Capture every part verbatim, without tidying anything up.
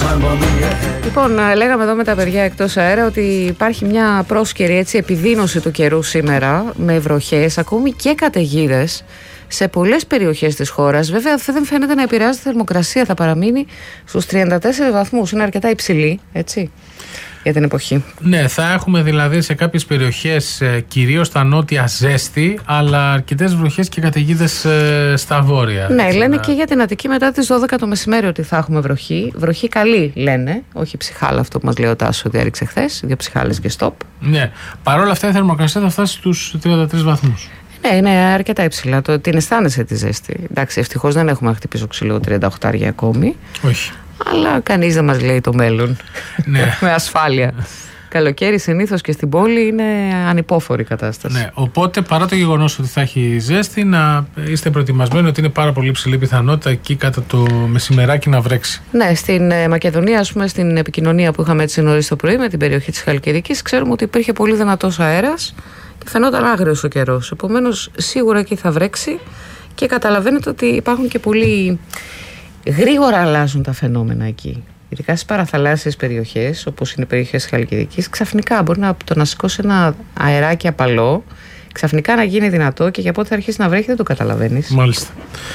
Λοιπόν, λέγαμε εδώ με τα παιδιά εκτός αέρα ότι υπάρχει μια πρόσκαιρη έτσι, επιδείνωση του καιρού σήμερα με βροχές, ακόμη και καταιγίδες σε πολλές περιοχές της χώρας. Βέβαια αυτό δεν φαίνεται να επηρεάζει τη θερμοκρασία, θα παραμείνει στους τριάντα τέσσερις βαθμούς, είναι αρκετά υψηλή, έτσι, για την εποχή. Ναι, θα έχουμε δηλαδή σε κάποιες περιοχές κυρίως στα νότια ζέστη, αλλά αρκετές βροχές και καταιγίδες στα βόρεια. Ναι, έτσι, λένε να... και για την Αττική μετά τις δώδεκα το μεσημέρι ότι θα έχουμε βροχή. Βροχή καλή λένε, όχι ψυχάλα αυτό που μας λέει ο Τάσος ότι έριξε χθες, δύο ψυχάλες και στόπ. Ναι, παρόλα αυτά η θερμοκρασία θα φτάσει στους τριάντα τρεις βαθμούς. Ναι, είναι αρκετά υψηλά. Το, την αισθάνεσαι τη ζέστη. Εντάξει, ευτυχώς δεν έχουμε χτυπήσει ξύλο τριάντα οκτώ ακόμη. Όχι. Αλλά κανείς δεν μας λέει το μέλλον. Ναι. Με ασφάλεια. Καλοκαίρι συνήθως και στην πόλη είναι ανυπόφορη κατάσταση. Ναι, οπότε παρά το γεγονός ότι θα έχει ζέστη, να είστε προετοιμασμένοι ότι είναι πάρα πολύ ψηλή πιθανότητα εκεί κατά το μεσημεράκι να βρέξει. Ναι, στην ε, Μακεδονία, ας πούμε, στην επικοινωνία που είχαμε έτσι νωρίς το πρωί με την περιοχή της Χαλκιδικής, ξέρουμε ότι υπήρχε πολύ δυνατός αέρας και φαινόταν άγριος ο καιρός. Επομένως, σίγουρα εκεί θα βρέξει και καταλαβαίνετε ότι υπάρχουν και πολύ γρήγορα αλλάζουν τα φαινόμενα εκεί. Ειδικά στις παραθαλάσσιες περιοχές, όπως είναι οι περιοχές της Χαλκιδικής, ξαφνικά μπορεί να, το να σηκώσει ένα αεράκι απαλό, ξαφνικά να γίνει δυνατό και για πότε θα αρχίσει να βρέχει δεν το καταλαβαίνεις. Μάλιστα.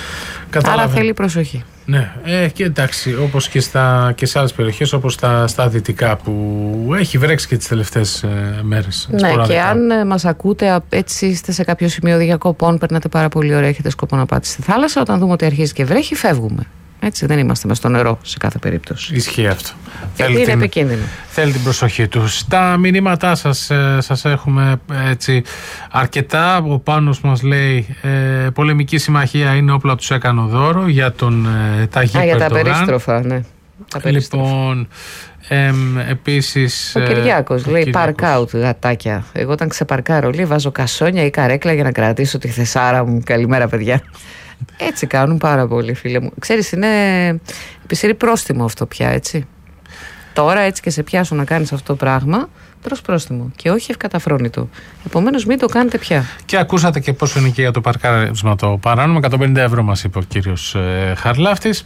Άρα θέλει προσοχή. Ναι, ε, και εντάξει, όπως και, στα, και σε άλλες περιοχές, όπως στα, στα δυτικά που έχει βρέξει και τις τελευταίες ε, μέρες. Ναι, σποραδικά. Και αν ε, μας ακούτε, έτσι είστε σε κάποιο σημείο διακοπών, περνάτε πάρα πολύ ωραία, έχετε σκοπό να πάτε στη θάλασσα, όταν δούμε ότι αρχίζει και βρέχει, φεύγουμε. Έτσι, δεν είμαστε μες στο νερό σε κάθε περίπτωση. Ισχύει αυτό. Γιατί είναι την, επικίνδυνο. Θέλει την προσοχή τους. Τα μηνύματά σας ε, σας έχουμε έτσι αρκετά. Ο Πάνος μας λέει ε, πολεμική συμμαχία είναι όπλα τους έκανε δώρο για τον ε, Ταγί Περντογάν. Για τα περίστροφα, ναι. Τα περίστροφα. Λοιπόν, ε, επίσης... Ο Κυριάκος ε, λέει park out γατάκια. Εγώ όταν ξεπαρκάρω λέει βάζω κασόνια ή καρέκλα για να κρατήσω τη θεσάρα μου. Καλημέρα παιδιά. Έτσι κάνουν πάρα πολύ, φίλε μου. Ξέρεις, είναι επισύρει πρόστιμο αυτό πια, έτσι. Τώρα έτσι και σε πιάσουν να κάνεις αυτό το πράγμα, προς πρόστιμο και όχι ευκαταφρόνητο. Επομένως μην το κάνετε πια. Και ακούσατε και πόσο είναι και για το παρκάρισμα το παράνομο. εκατόν πενήντα ευρώ μας είπε ο κύριος ε, Χαρλάφτης.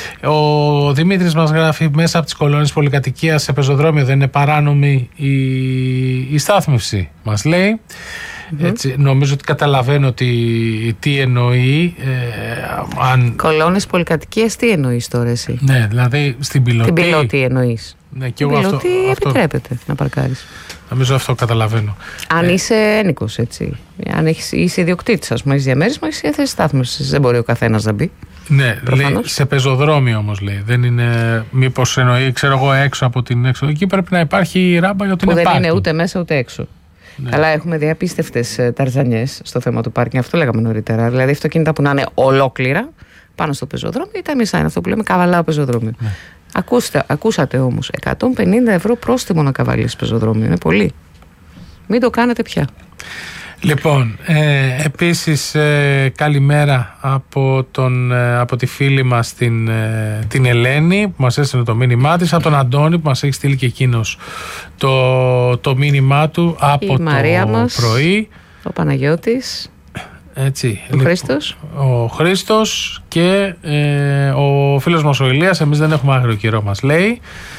Ο Δημήτρης μας γράφει μέσα από τις κολόνες πολυκατοικίας σε πεζοδρόμιο δεν είναι παράνομη η, η στάθμευση, μας λέει. Mm-hmm. Έτσι, νομίζω ότι καταλαβαίνω τι, τι εννοεί. Ε, αν... Κολόνες πολυκατοικίας τι εννοείς τώρα εσύ? Ναι, δηλαδή στην πιλωτή. Την πιλωτή εννοείς? Ναι, και την εγώ πιλωτή αυτό, επιτρέπεται αυτό... να παρκάρεις. Νομίζω αυτό καταλαβαίνω. Αν ε... είσαι ένοικος, έτσι. Αν έχεις, είσαι ιδιοκτήτης, ας πούμε, έχεις διαμέρισμα, έχεις θέση στάθμευσης. Δεν μπορεί ο καθένας να μπει. Ναι, λέει, σε πεζοδρόμιο όμως λέει. Δεν είναι, μήπως εννοεί, ξέρω εγώ, έξω από την έξω. Εκεί πρέπει να υπάρχει ράμπα για ότι είναι δεν πάρκινγκ. Είναι ούτε μέσα ούτε έξω. Ναι. Καλά, έχουμε δει απίστευτες ταρζανιές στο θέμα του πάρκινγκ. Αυτό λέγαμε νωρίτερα. Δηλαδή, αυτοκίνητα που να είναι ολόκληρα πάνω στο πεζοδρόμιο ή τα μισά είναι αυτό που λέμε καβαλάω πεζοδρόμιο. Ναι. Ακούστε, ακούσατε όμως, εκατόν πενήντα ευρώ πρόστιμο να καβαλείς πεζοδρόμιο. Είναι πολύ. Μην το κάνετε πια. Λοιπόν, ε, επίσης ε, καλημέρα από, τον, ε, από τη φίλη μας την, ε, την Ελένη που μας έστειλε το μήνυμά της, από τον Αντώνη που μας έχει στείλει και εκείνος το, το μήνυμά του από η το Μαρία μας, πρωί. Ο Παναγιώτης. Έτσι, ο λοιπόν, Χρήστος. Ο Χρήστος και ε, ο φίλος μας ο Ηλίας. Εμείς δεν έχουμε άγριο καιρό μας λέει.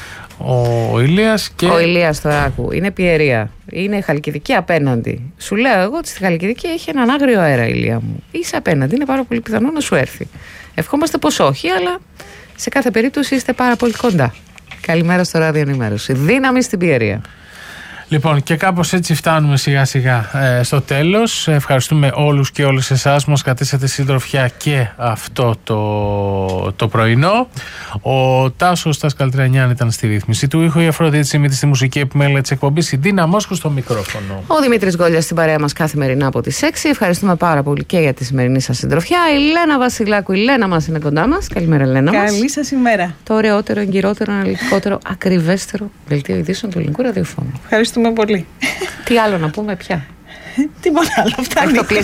Ο Ηλίας και... Ο Ηλίας τώρα άκου, είναι Πιερία. Είναι Χαλκιδική απέναντι. Σου λέω εγώ ότι στη Χαλκιδική έχει έναν άγριο αέρα, Ηλία μου. Είσαι απέναντι, είναι πάρα πολύ πιθανό να σου έρθει. Ευχόμαστε πως όχι, αλλά σε κάθε περίπτωση είστε πάρα πολύ κοντά. Καλημέρα στο Ράδιο Ενημέρωση. Δύναμη στην Πιερία. Λοιπόν, και κάπως έτσι φτάνουμε σιγά σιγά ε, στο τέλος. Ευχαριστούμε όλους και όλες εσάς που μας κρατήσατε συντροφιά και αυτό το, το πρωινό. Ο Τάσος Τας Καλτρανιάν ήταν στη ρύθμιση του ήχου, η Αφροδίτη Σιμίτη στη μουσική επιμέλεια της εκπομπής, η Ντίνα Μόσχου στο μικρόφωνο. Ο Δημήτρης Γκόλιας στην παρέα μας καθημερινά από τις έξι. Ευχαριστούμε πάρα πολύ και για τη σημερινή σας συντροφιά. Η Λένα Βασιλάκου, η Λένα μας είναι κοντά μας. Καλημέρα, Λένα μας. Καλή σας ημέρα. Το ωραιότερο, εγκυρότερο, αναλυτικότερο, ακριβέστερο δελτίο ειδήσεων του ελληνικού ραδιοφώνου. Ευχαριστούμε πολύ. Τι άλλο να πούμε πια? Τίποτα άλλο, φτάνει.